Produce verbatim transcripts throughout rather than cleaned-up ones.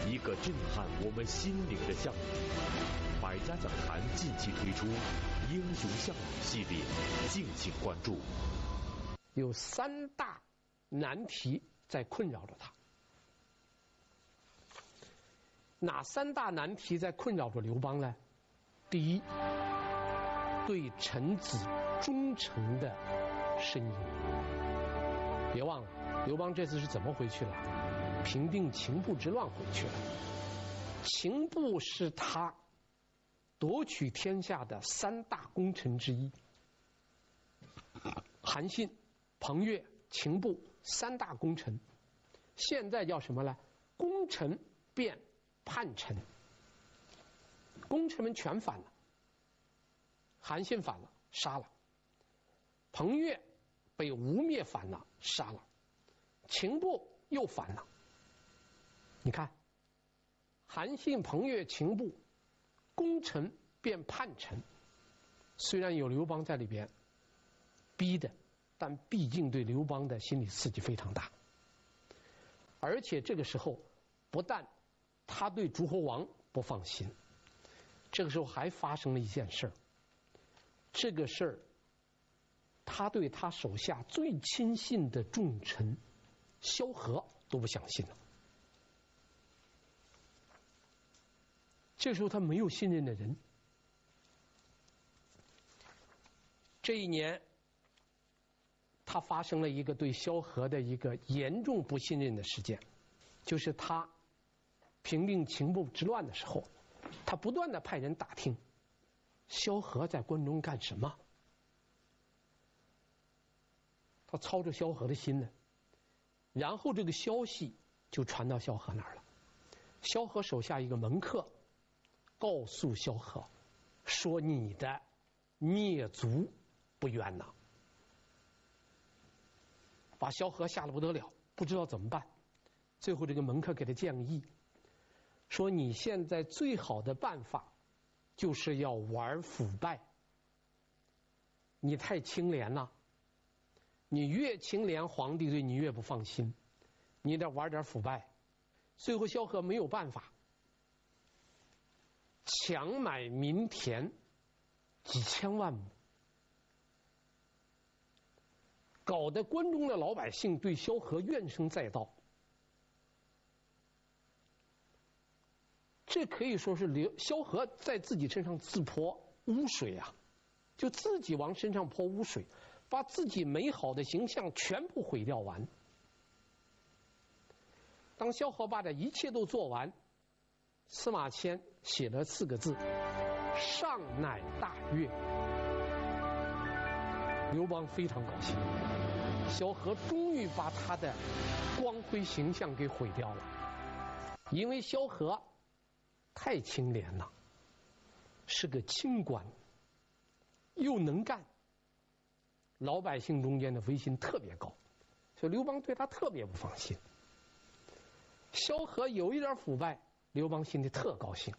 一个震撼我们心灵的项目。百家讲坛近期推出英雄项目系列，敬请关注。 有三大难题在困扰着他。哪三大难题在困扰着刘邦呢？第一，对臣子忠诚的呻吟。别忘了，刘邦这次是怎么回去了？平定秦部之乱回去了。秦部是他夺取天下的三大功臣之一。韩信、彭越、秦部三大功臣，现在叫什么呢？功臣变叛臣，功臣们全反了。韩信反了，杀了；彭越被吴灭反了，杀了；秦部又反了。你看，韩信、彭越、秦部，功臣变叛臣，虽然有刘邦在里边逼的，但毕竟对刘邦的心理刺激非常大。而且这个时候，不但他对诸侯王不放心，这个时候还发生了一件事儿。这个事儿，他对他手下最亲信的重臣萧何都不相信了。这时候他没有信任的人。这一年，他发生了一个对萧何的一个严重不信任的事件，就是他平定秦部之乱的时候，他不断的派人打听萧何在关中干什么。他操着萧何的心呢，然后这个消息就传到萧何那儿了。萧何手下一个门客告诉萧何说：“你的灭族不冤呐！”把萧何吓得不得了，不知道怎么办。最后这个门客给他建议说：“你现在最好的办法就是要玩腐败。你太清廉了，你越清廉，皇帝对你越不放心，你得玩点腐败。”最后萧何没有办法，强买民田几千万亩，搞得关中的老百姓对萧何怨声载道。这可以说是刘萧何在自己身上自泼污水啊，就自己往身上泼污水，把自己美好的形象全部毁掉完。当萧何把这一切都做完，司马迁写了四个字：上乃大悦。刘邦非常高兴，萧何终于把他的光辉形象给毁掉了。因为萧何太清廉了，是个清官，又能干，老百姓中间的威信特别高，所以刘邦对他特别不放心。萧何有一点腐败，刘邦心里特高兴。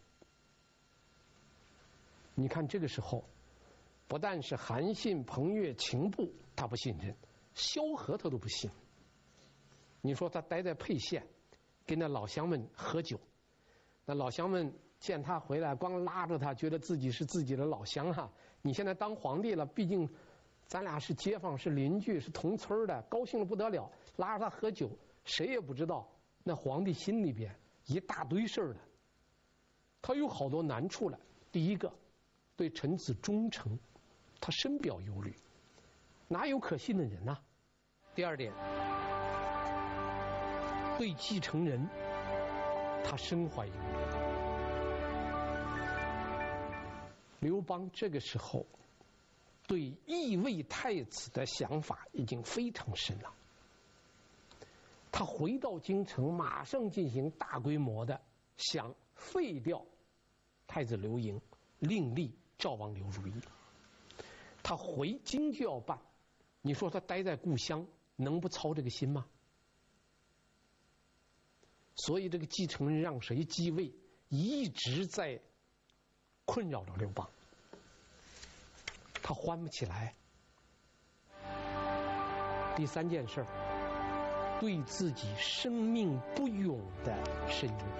你看这个时候，不但是韩信、彭越、秦部他不信任，萧何他都不信。你说他待在沛县，跟那老乡们喝酒，那老乡们见他回来，光拉着他，觉得自己是自己的老乡哈、啊。你现在当皇帝了，毕竟咱俩是街坊，是邻居，是同村的，高兴的不得了，拉着他喝酒，谁也不知道那皇帝心里边一大堆事儿的。他有好多难处了。第一个，对臣子忠诚，他深表忧虑，哪有可信的人呢、啊？第二点，对继承人他深怀忧虑。刘邦这个时候对继位太子的想法已经非常深了。他回到京城，马上进行大规模的想废掉太子刘盈，另立赵王刘如意。他回京就要办，你说他待在故乡能不操这个心吗？所以这个继承人让谁继位一直在困扰着刘邦，他欢不起来。第三件事，对自己生命不永的呻吟。